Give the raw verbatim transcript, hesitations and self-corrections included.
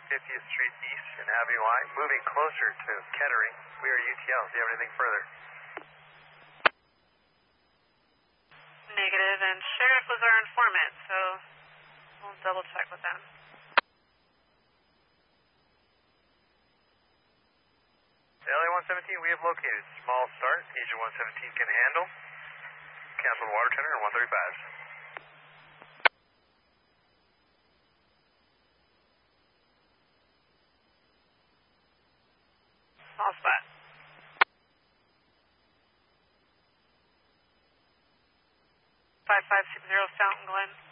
fiftieth Street East in Avenue I, moving closer to Kettering. We are U T L. Do you have anything further? Negative, and Sheriff was our informant, so we'll double check with them. L A one seventeen, we have located. Small start. Agent one seventeen can handle. Cancel the water tender and one thirty-five. Small spot. five five six zero Fountain Glen.